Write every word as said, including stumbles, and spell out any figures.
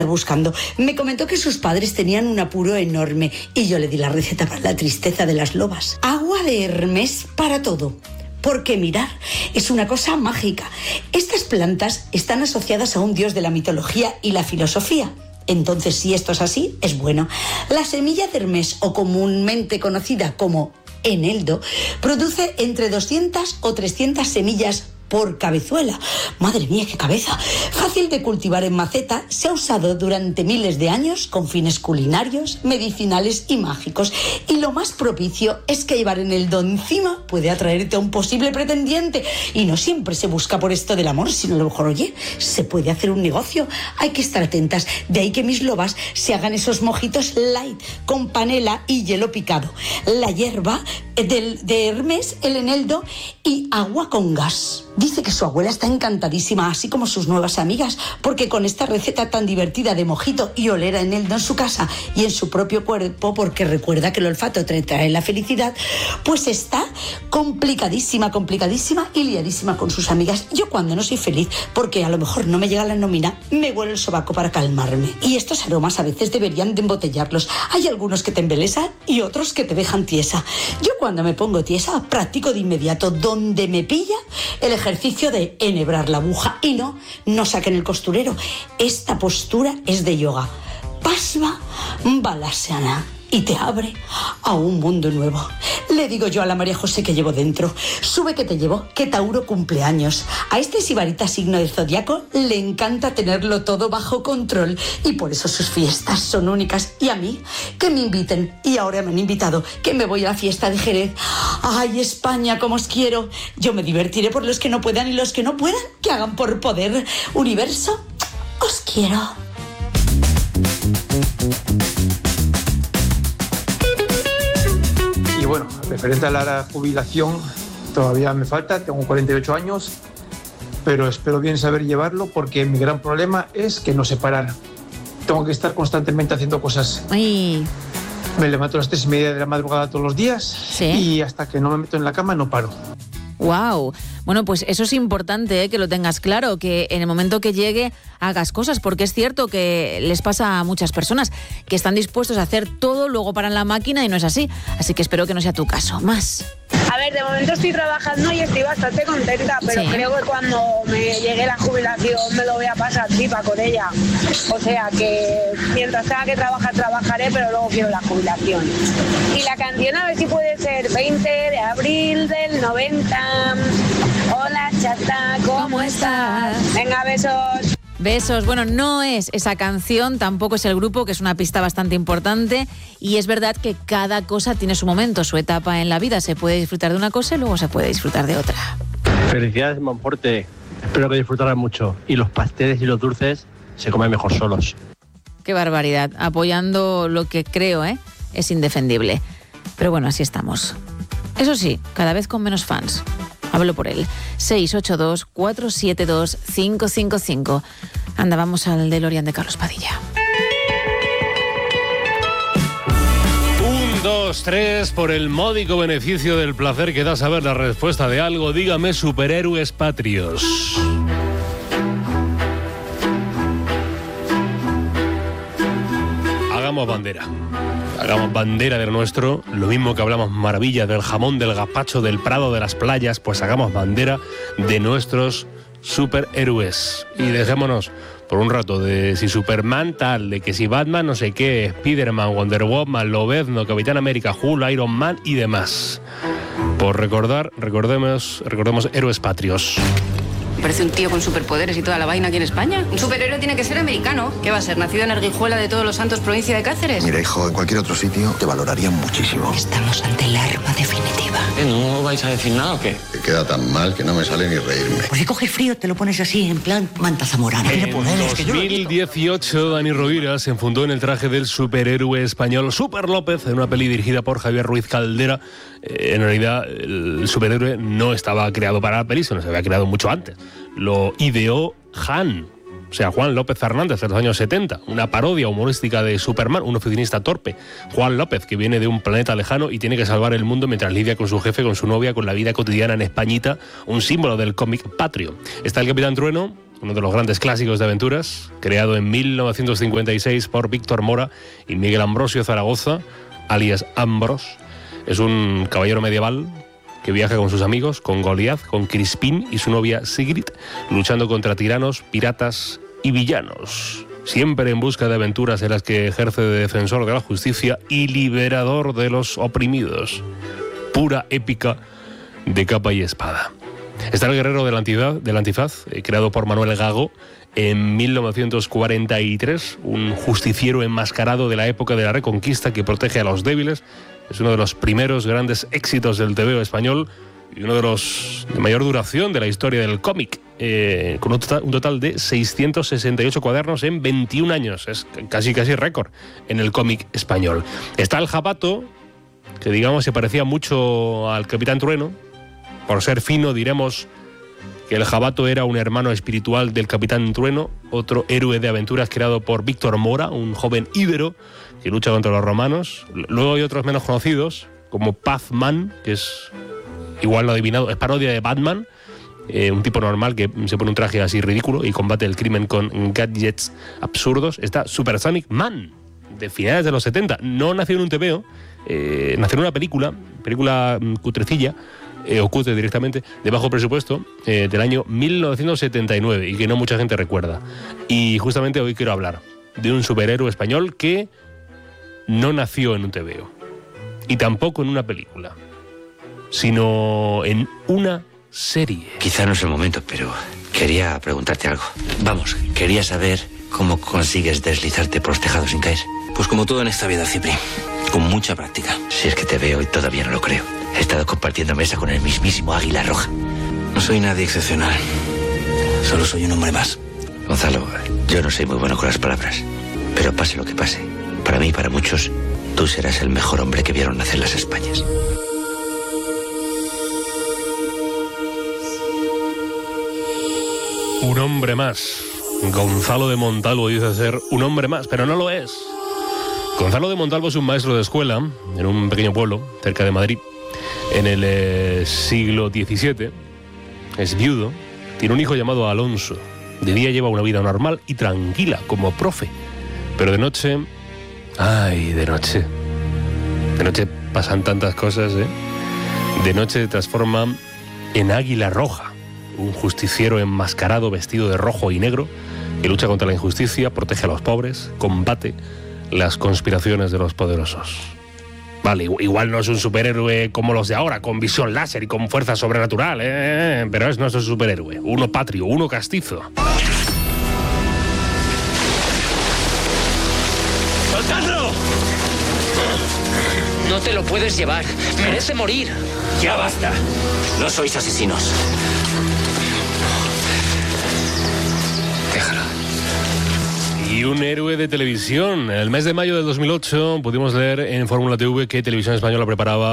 buscando. Me comentó que sus padres tenían un apuro enorme y yo le di la receta para la tristeza de las lobas. Agua de Hermes para todo. Porque mirar es una cosa mágica. Estas plantas están asociadas a un dios de la mitología y la filosofía. Entonces, si esto es así, es bueno. La semilla de Hermes, o comúnmente conocida como eneldo, produce entre doscientas o trescientas semillas por cabezuela. Madre mía, qué cabeza. Fácil de cultivar en maceta, se ha usado durante miles de años con fines culinarios, medicinales y mágicos. Y lo más propicio es que llevar eneldo encima puede atraerte a un posible pretendiente. Y no siempre se busca por esto del amor, sino a lo mejor, oye, se puede hacer un negocio. Hay que estar atentas. De ahí que mis lobas se hagan esos mojitos light con panela y hielo picado. La hierba del, de Hermes, el eneldo y agua con gas. Dice que su abuela está encantadísima, así como sus nuevas amigas, porque con esta receta tan divertida de mojito y oler a eneldo en su casa y en su propio cuerpo, porque recuerda que el olfato te trae la felicidad, pues está complicadísima, complicadísima y liadísima con sus amigas. Yo cuando no soy feliz, porque a lo mejor no me llega la nómina, me huele el sobaco para calmarme. Y estos aromas a veces deberían de embotellarlos. Hay algunos que te embelesan y otros que te dejan tiesa. Yo cuando me pongo tiesa, practico de inmediato, donde me pilla, el ejercicio de enhebrar la aguja. Y no, no saquen el costurero. Esta postura es de yoga. Pasva Balasana. Y te abre a un mundo nuevo. Le digo yo a la María José que llevo dentro. Sube que te llevo, que Tauro cumpleaños. A este sibarita signo del zodiaco le encanta tenerlo todo bajo control. Y por eso sus fiestas son únicas. Y a mí, que me inviten. Y ahora me han invitado, que me voy a la fiesta de Jerez. ¡Ay, España, cómo os quiero! Yo me divertiré por los que no puedan y los que no puedan, que hagan por poder. Universo, os quiero. Y bueno, referente a la jubilación, todavía me falta, tengo cuarenta y ocho años, pero espero bien saber llevarlo porque mi gran problema es que no sé parar. Tengo que estar constantemente haciendo cosas. Ay. Me levanto a las tres y media de la madrugada todos los días. ¿Sí? Y hasta que no me meto en la cama no paro. Wow. Bueno, pues eso es importante, ¿eh? Que lo tengas claro, que en el momento que llegue hagas cosas, porque es cierto que les pasa a muchas personas que están dispuestos a hacer todo, luego paran la máquina y no es así. Así que espero que no sea tu caso. Más. A ver, de momento estoy trabajando y estoy bastante contenta, pero sí, creo que cuando me llegue la jubilación me lo voy a pasar tripa con ella. O sea que mientras tenga que trabajar, trabajaré, pero luego quiero la jubilación. Y la canción, a ver si puede ser veinte de abril del noventa. Hola, chata, ¿cómo estás? Venga, besos. Besos. Bueno, no es esa canción, tampoco es el grupo, que es una pista bastante importante. Y es verdad que cada cosa tiene su momento, su etapa en la vida. Se puede disfrutar de una cosa y luego se puede disfrutar de otra. Felicidades, Monforte. Espero que disfrutaran mucho. Y los pasteles y los dulces se comen mejor solos. Qué barbaridad. Apoyando lo que creo, ¿eh? Es indefendible. Pero bueno, así estamos. Eso sí, cada vez con menos fans. Hablo por él. seis ocho dos, cuatro siete dos, cinco cinco cinco. Anda, vamos al DeLorean de Carlos Padilla. Un, dos, tres, por el módico beneficio del placer que da saber la respuesta de algo, dígame superhéroes patrios. Hagamos bandera. Hagamos bandera de lo nuestro, lo mismo que hablamos maravillas del jamón, del gazpacho, del Prado, de las playas, pues hagamos bandera de nuestros superhéroes. Y dejémonos por un rato de si Superman tal, de que si Batman no sé qué, Spiderman, Wonder Woman, Lobezno, Capitán América, Hulk, Iron Man y demás. Por recordar, recordemos, recordemos héroes patrios. Parece un tío con superpoderes y toda la vaina aquí en España. Un superhéroe tiene que ser americano. ¿Qué va a ser? ¿Nacido en Arguijuela de Todos los Santos, provincia de Cáceres? Mira, hijo, en cualquier otro sitio te valorarían muchísimo. Estamos ante el arma definitiva. ¿Eh, ¿No vais a decir nada o qué? Te queda tan mal que no me sale ni reírme. Pues si coges frío te lo pones así, en plan manta zamorana. En dos mil dieciocho, Dani Rovira se enfundó en el traje del superhéroe español Super López en una peli dirigida por Javier Ruiz Caldera. Eh, en realidad, el superhéroe no estaba creado para la peli, sino se había creado mucho antes. Lo ideó Han, o sea, Juan López Fernández, en los años setenta, una parodia humorística de Superman, un oficinista torpe, Juan López, que viene de un planeta lejano y tiene que salvar el mundo mientras lidia con su jefe, con su novia, con la vida cotidiana en Españita, un símbolo del cómic patrio. Está el Capitán Trueno, uno de los grandes clásicos de aventuras, creado en mil novecientos cincuenta y seis por Víctor Mora y Miguel Ambrosio Zaragoza, alias Ambros. Es un caballero medieval que viaja con sus amigos, con Goliath, con Crispín y su novia Sigrid, luchando contra tiranos, piratas y villanos, siempre en busca de aventuras en las que ejerce de defensor de la justicia y liberador de los oprimidos. Pura épica de capa y espada. Está el guerrero del antifaz, del antifaz eh, creado por Manuel Gago en mil novecientos cuarenta y tres, un justiciero enmascarado de la época de la Reconquista que protege a los débiles. Es uno de los primeros grandes éxitos del tebeo español y uno de los de mayor duración de la historia del cómic, eh, con un total, un total de seiscientos sesenta y ocho cuadernos en veintiún años. Es casi casi récord en el cómic español. Está el Jabato, que digamos se parecía mucho al Capitán Trueno. Por ser fino diremos que el Jabato era un hermano espiritual del Capitán Trueno, otro héroe de aventuras creado por Víctor Mora, un joven íbero que lucha contra los romanos. Luego hay otros menos conocidos, como Pazman, que es igual lo adivinado, es parodia de Batman, eh, un tipo normal que se pone un traje así ridículo y combate el crimen con gadgets absurdos. Está Supersonic Man, de finales de los setenta. No nació en un tebeo, eh, nació en una película, película cutrecilla, Eh, o cutre directamente, de bajo presupuesto, eh, del año mil novecientos setenta y nueve y que no mucha gente recuerda. Y justamente hoy quiero hablar de un superhéroe español que no nació en un tebeo y tampoco en una película, sino en una serie. Quizá no es el momento, pero quería preguntarte algo. Vamos, quería saber cómo consigues deslizarte por los tejados sin caer. Pues como todo en esta vida, Cipri, con mucha práctica. Si es que te veo y todavía no lo creo. He estado compartiendo mesa con el mismísimo Águila Roja. No soy nadie excepcional. Solo soy un hombre más. Gonzalo, yo no soy muy bueno con las palabras. Pero pase lo que pase, para mí y para muchos, tú serás el mejor hombre que vieron nacer las Españas. Un hombre más. Gonzalo de Montalvo dice ser un hombre más, pero no lo es. Gonzalo de Montalvo es un maestro de escuela en un pequeño pueblo cerca de Madrid. En el eh, siglo diecisiete, es viudo, tiene un hijo llamado Alonso. De día lleva una vida normal y tranquila como profe, pero de noche, ay, de noche, de noche pasan tantas cosas, ¿eh? De noche se transforma en Águila Roja, un justiciero enmascarado vestido de rojo y negro que lucha contra la injusticia, protege a los pobres, combate las conspiraciones de los poderosos. Vale, igual no es un superhéroe como los de ahora, con visión láser y con fuerza sobrenatural, ¿eh? Pero es nuestro superhéroe, uno patrio, uno castizo. ¡Soltadlo! No te lo puedes llevar, merece morir. Ya basta, no sois asesinos. Déjalo. Y un héroe de televisión. En el mes de mayo del dos mil ocho pudimos leer en Fórmula T V que Televisión Española preparaba